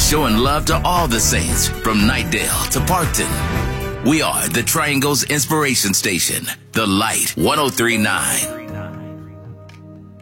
showing love to all the saints from Nightdale to Parkton. We are the Triangle's inspiration station, The Light 103.9.